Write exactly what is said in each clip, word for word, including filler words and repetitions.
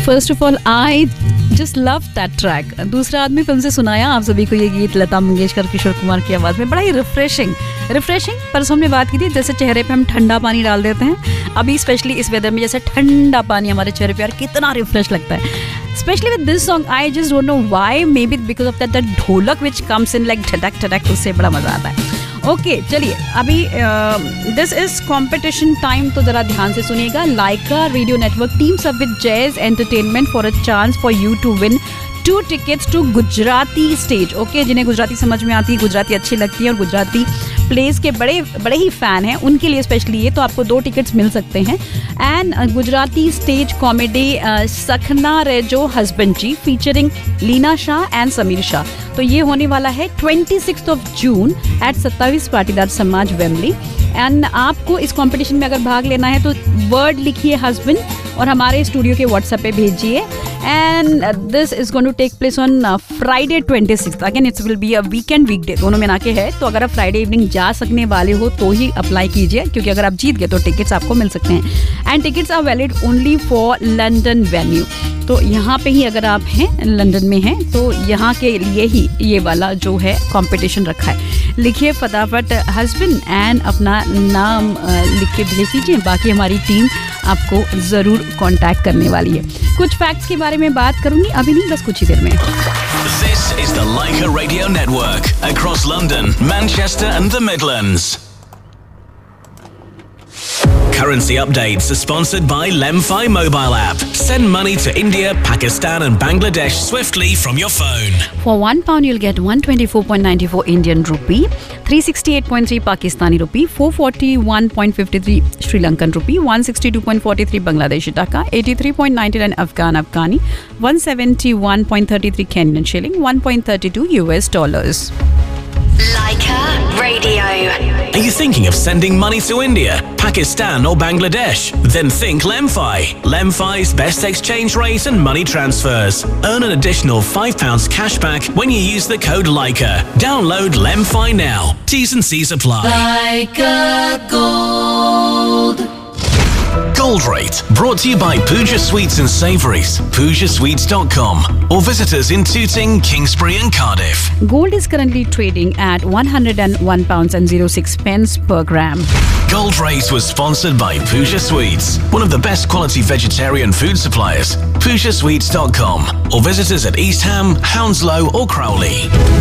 First of all I just love that track. दूसरा आदमी film से सुनाया आप सभी को ये गीत लता मंगेशकर, किशोर कुमार की आवाज़ में. बड़ा ही रिफ्रेशिंग रिफ्रेशिंग परसों हमने बात की थी जैसे चेहरे पे हम ठंडा पानी डाल देते हैं. अभी स्पेशली इस वेदर में जैसे ठंडा पानी हमारे चेहरे पे यार कितना रिफ्रेश लगता है. Specially with this song I just don't know why, may be because of that that ढोलक विच कम्स इन लाइक ठडक ठडक, उससे बड़ा मजा आता है. ओके okay, चलिए अभी दिस इज कॉम्पिटिशन टाइम, तो जरा ध्यान से सुनिएगा. लाइका radio network teams up with jazz entertainment for a chance for you to win two tickets to Gujarati stage. Okay, जिन्हें गुजराती समझ में आती है, गुजराती अच्छी लगती है और गुजराती प्लेस के बड़े बड़े ही फैन हैं, उनके लिए स्पेशली ये, तो आपको दो टिकट्स मिल सकते हैं. And Gujarati stage comedy सखना रेजो husband ji featuring Leena Shah and Sameer Shah. तो ये होने वाला है twenty six of June eight सत्ताईस पाटीदार समाज वेमली. एंड आपको इस कंपटीशन में अगर भाग लेना है तो वर्ड लिखिए हस्बैंड और हमारे स्टूडियो के व्हाट्सएप पे भेजिए. And this is going to take place on Friday twenty six. Again it's will be a weekend वीकडे, दोनों में ना के है. तो अगर आप फ्राइडे इवनिंग जा सकने वाले हो तो ही अप्लाई कीजिए, क्योंकि अगर आप जीत गए तो टिकट्स आपको मिल सकते हैं. And tickets are valid only for London venue. तो यहाँ पे ही अगर आप हैं लंदन में हैं तो यहाँ के लिए ही ये वाला जो है कंपटीशन रखा है. लिखिए फटाफट हस्बैंड एंड अपना नाम लिख के भेज दीजिए. बाकी हमारी टीम आपको ज़रूर कांटेक्ट करने वाली है. कुछ फैक्ट्स के बारे में बात करूंगी, अभी नहीं, बस कुछ ही देर में. This is the Laika Radio Network across London, Manchester and the Midlands. Currency updates are sponsored by Lemfi mobile app. Send money to India, Pakistan and Bangladesh swiftly from your phone. For one pound you'll get one twenty-four point nine four Indian rupee, three sixty-eight point three Pakistani rupee, four forty-one point five three Sri Lankan rupee, one sixty-two point four three Bangladeshi taka, eighty-three point nine nine Afghan Afghani, one seventy-one point three three Kenyan shilling, one point three two U S dollars. Laika Radio. Are you thinking of sending money to India, Pakistan or Bangladesh? Then think Lemfi. Lemfi's best exchange rate and money transfers. Earn an additional five pounds cashback when you use the code Laika. Download Lemfi now. T's and C's apply. Laika Gold. Gold Rate, brought to you by Pooja Sweets and Savouries, pooja sweets dot com, or visit us in Tooting, Kingsbury and Cardiff. Gold is currently trading at one hundred one pounds and zero six pence per gram. Gold Rate was sponsored by Pooja Sweets, one of the best quality vegetarian food suppliers, pooja sweets dot com, or visit us at East Ham, Hounslow or Crowley.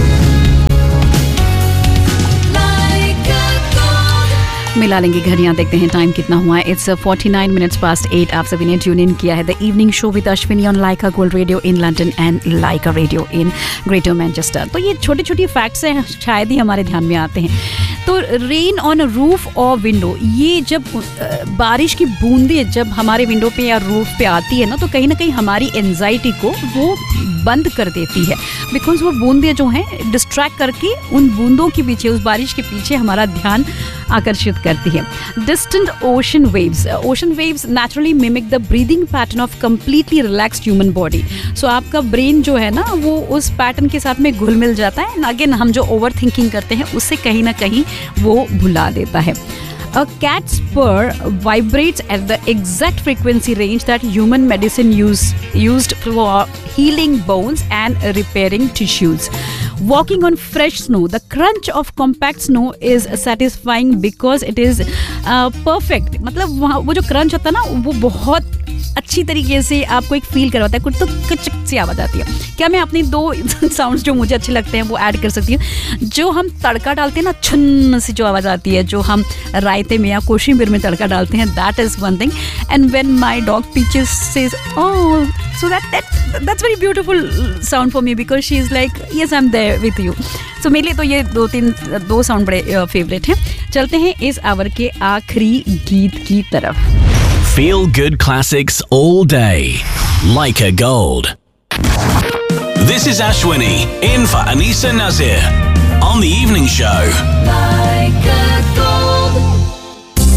मिला लेंगे घड़ियां, देखते हैं time कितना हुआ है. It's forty nine minutes past eight. आप सभी ने ट्यून इन किया है the evening show with Ashwini on Lyca gold radio in London and Lyca radio in greater Manchester. तो ये छोटे छोटे फैक्ट्स हैं, शायद ही हमारे ध्यान में आते हैं. तो रेन ऑन रूफ और विंडो, ये जब बारिश की बूंदें जब हमारे विंडो पे या रूफ पे आती है ना, तो कहीं ना कहीं हमारी एंजाइटी को वो बंद कर देती है. बिकॉज वो बूंदें जो हैं डिस्ट्रैक्ट करके उन बूंदों के पीछे, उस बारिश के पीछे हमारा ध्यान आकर्षित करती है. Distant ocean waves. Ocean waves naturally mimic the breathing pattern of completely relaxed human body. सो आपका ब्रेन जो है ना वो उस पैटर्न के साथ में घुल मिल जाता है. अगेन हम जो ओवर थिंकिंग करते हैं उससे कहीं ना कहीं वो भुला देता है. A cat's purr vibrates at the exact frequency range that human medicine use, used for healing bones and repairing tissues. Walking on fresh snow, the crunch of compact snow is satisfying because it is uh, perfect. मतलब वहाँ वो जो crunch होता है ना वो बहुत अच्छी तरीके से आपको एक फील करवाता है. कुछ तो कचक सी आवाज़ आती है. क्या मैं अपनी दो साउंड्स जो मुझे अच्छे लगते हैं वो ऐड कर सकती हूँ? जो हम तड़का डालते हैं ना, छन सी जो आवाज़ आती है, जो हम रायते में या कोशिम्बीर में तड़का डालते हैं, that is one thing. And when my dog peaches says oh, so that that that's very beautiful sound for me because she is like yes I am there with you. सो मेरे लिए तो ये दो तीन दो साउंड बड़े favourite हैं. चलते हैं इस आवर के आखिरी गीत की तरफ. Feel good classics all day. Laika Gold. This is Ashwini in for Anisa Nazir on the evening show. Laika Gold.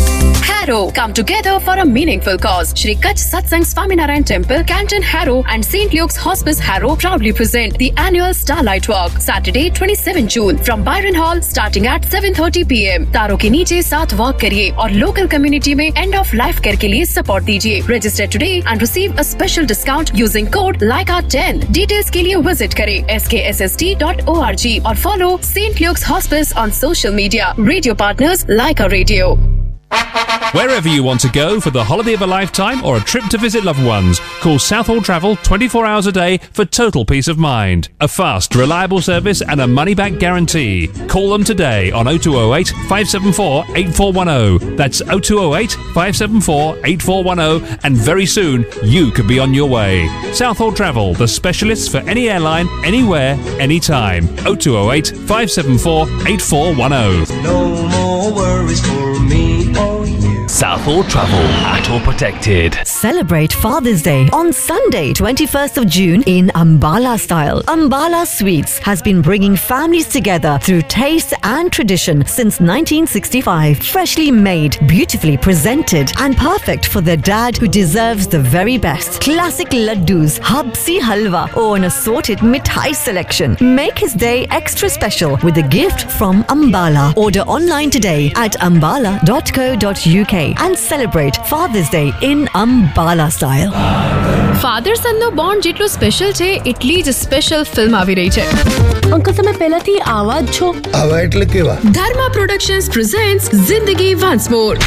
Harrow. Come together for a meaningful cause. Shri Kutch Satsang Swaminarayan Temple, Canton Harrow and Saint Luke's Hospice Harrow proudly present the annual Starlight Walk, Saturday twenty-seventh June from Byron Hall starting at seven thirty p m तारों के नीचे साथ walk करिए और local community में end of life care के लिए support दीजिए. Register today and receive a special discount using code Lyca ten. Details के लिए विजिट करें एस के S S T dot O R G और follow Saint Luke's hospice on social media. Radio partners Lyca radio. Wherever you want to go for the holiday of a lifetime or a trip to visit loved ones, call Southall Travel twenty-four hours a day for total peace of mind. A fast, reliable service and a money-back guarantee. Call them today on oh two oh eight, five seven four, eight four one oh. That's oh two oh eight, five seven four, eight four one oh, and very soon you could be on your way. Southall Travel, the specialists for any airline, anywhere, anytime. oh two oh eight, five seven four, eight four one oh. No more worries for me. Southall Travel, at or protected. Celebrate Father's Day on Sunday, twenty-first of June in Ambala style. Ambala Sweets has been bringing families together through taste and tradition since nineteen sixty-five. Freshly made, beautifully presented and perfect for the dad who deserves the very best. Classic laddus, habsi halwa or an assorted mithai selection. Make his day extra special with a gift from Ambala. Order online today at ambala dot co dot u k and celebrate Father's Day in Ambala style. Father સનનો bond જેટલો special છે એટલી જ special film આવી રહી છે. Uncle તમે પહેલાથી આવા જ છો? આવા એટલે કેવા? ધર્મા પ્રોડક્શન્સ પ્રેઝન્ટ્સ જિંદગી વન્સ મોર.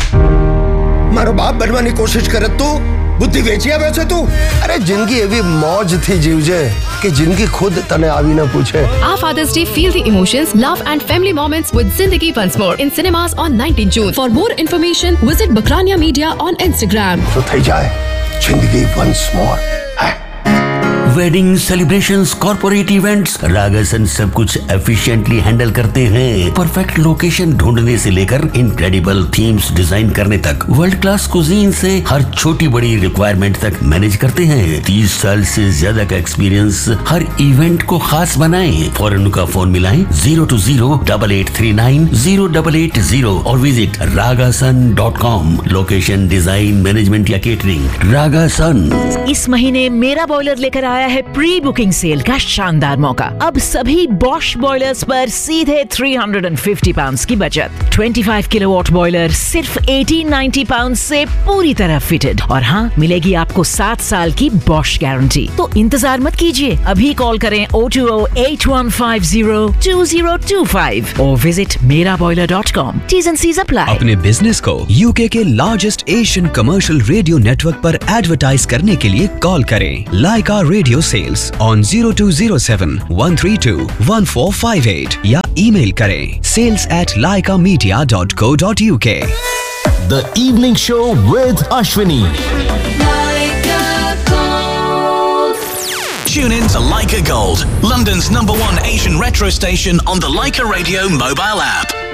મારો બાપ બનવાની કોશિશ કરે તું બુદ્ધિ વેચી આવ્યો છે તું. અરે જિંદગી એવી મોજથી જીવજે કે જિંદગી ખુદ તને આવીને પૂછે. આ Father's Day, feel the emotions, love and family moments with Zindagi Once More in cinemas on nineteenth June. For more information, visit Bakrania Media on Instagram. તો થઈ જાય જિંદગી once more. Wedding celebrations, corporate events, रागासन सब कुछ efficiently handle करते हैं. Perfect location ढूंढने से लेकर इनक्रेडिबल थीम्स डिजाइन करने तक, वर्ल्ड क्लास कुजीन से हर छोटी बड़ी रिक्वायरमेंट तक मैनेज करते हैं. तीस साल से ज्यादा का एक्सपीरियंस हर इवेंट को खास बनाएं. फौरन उनका फोन मिलाएं zero to zero double eight three nine zero double eight zero और visit रागासन dot com. Location, design, management या केटरिंग, रागासन. इस महीने मेरा बॉयलर लेकर आया है प्री बुकिंग सेल का शानदार मौका. अब सभी बॉश बॉयलर्स पर सीधे तीन सौ पचास पाउंड्स की बचत. पच्चीस किलोवाट बॉयलर सिर्फ अठारह सौ नब्बे पाउंड्स से पूरी तरह फिटेड. और हाँ, मिलेगी आपको सात साल की बॉश गारंटी. तो इंतजार मत कीजिए, अभी कॉल करें oh two oh eight one five zero two zero two five और विजिट मेरा boiler dot com. T's and C's apply. अपने बिजनेस को यूके के largest Asian commercial radio network पर एडवर्टाइज करने के लिए कॉल करें लाइका radio sales on zero two zero seven one three two one four five eight या ईमेल करें sales at laika media dot co dot u k. The Evening Show with Ashwini. Tune in to Leica Gold, London's number one Asian retro station on the Leica Radio mobile app.